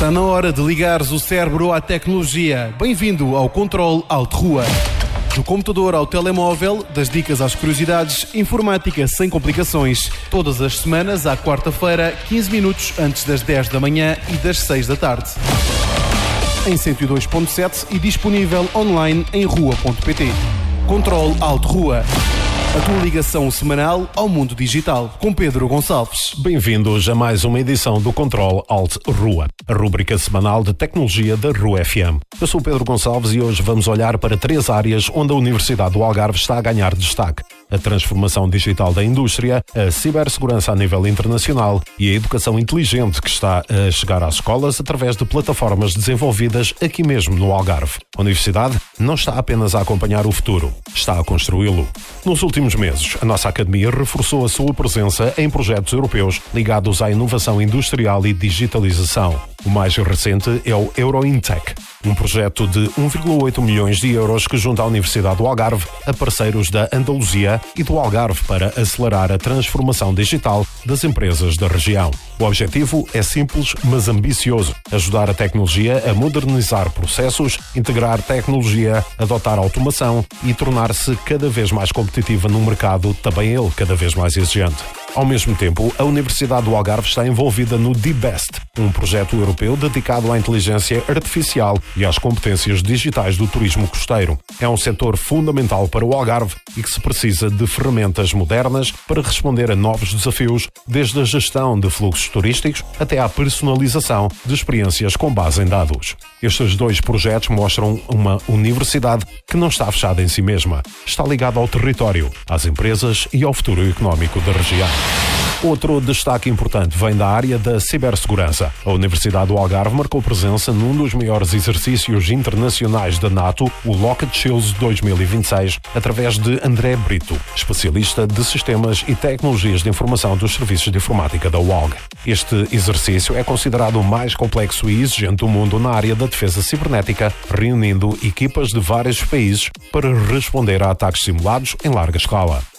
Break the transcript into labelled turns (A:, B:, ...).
A: Está na hora de ligares o cérebro à tecnologia. Bem-vindo ao Controle Alt Rua. Do computador ao telemóvel, das dicas às curiosidades, informática sem complicações. Todas as semanas, à quarta-feira, 15 minutos antes das 10 da manhã e das 6 da tarde. Em 102.7 e disponível online em rua.pt. Controle Alt Rua. A tua ligação semanal ao mundo digital, com Pedro Gonçalves.
B: Bem-vindos a mais uma edição do Controle Alt Rua, a rúbrica semanal de tecnologia da Rua FM. Eu sou o Pedro Gonçalves e hoje vamos olhar para 3 áreas onde a Universidade do Algarve está a ganhar destaque: a transformação digital da indústria, a cibersegurança a nível internacional e a educação inteligente que está a chegar às escolas através de plataformas desenvolvidas aqui mesmo no Algarve. A Universidade não está apenas a acompanhar o futuro, está a construí-lo. Nos últimos meses, a nossa Academia reforçou a sua presença em projetos europeus ligados à inovação industrial e digitalização. O mais recente é o EuroInTech, um projeto de 1,8 milhões de euros que junta a Universidade do Algarve a parceiros da Andaluzia e do Algarve para acelerar a transformação digital das empresas da região. O objetivo é simples, mas ambicioso: ajudar a tecnologia a modernizar processos, integrar tecnologia, adotar automação e tornar-se cada vez mais competitiva num mercado também ele cada vez mais exigente. Ao mesmo tempo, a Universidade do Algarve está envolvida no D-Best, um projeto europeu dedicado à inteligência artificial e às competências digitais do turismo costeiro. É um setor fundamental para o Algarve e que se precisa de ferramentas modernas para responder a novos desafios, desde a gestão de fluxos turísticos até à personalização de experiências com base em dados. Estes 2 projetos mostram uma universidade que não está fechada em si mesma, está ligada ao território, às empresas e ao futuro económico da região. Outro destaque importante vem da área da cibersegurança. A Universidade do Algarve marcou presença num dos maiores exercícios internacionais da NATO, o Locked Shields 2026, através de André Brito, especialista de sistemas e tecnologias de informação dos serviços de informática da UALG. Este exercício é considerado o mais complexo e exigente do mundo na área da defesa cibernética, reunindo equipas de vários países para responder a ataques simulados em larga escala.